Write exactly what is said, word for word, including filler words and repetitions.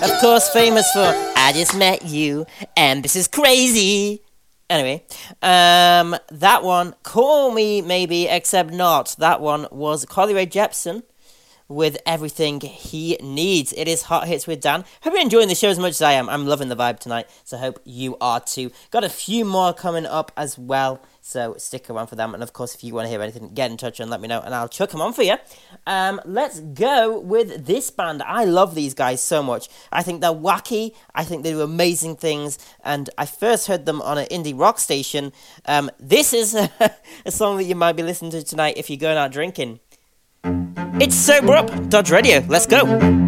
Of course, famous for I Just Met You and This Is Crazy. Anyway, um, that one, Call Me Maybe, Except Not. That one was Carly Rae Jepsen with Everything He Needs. It is Hot Hits with Dan. Hope you're enjoying the show as much as I am. I'm loving the vibe tonight, so I hope you are too. Got a few more coming up as well, so stick around for them. And of course, if you want to hear anything, get in touch and let me know, and I'll chuck them on for you. Um, let's go with this band. I love these guys so much. I think they're wacky. I think they do amazing things. And I first heard them on an indie rock station. Um, this is a, a song that you might be listening to tonight if you're going out drinking. It's Sober Up, Dodge Radio. Let's go.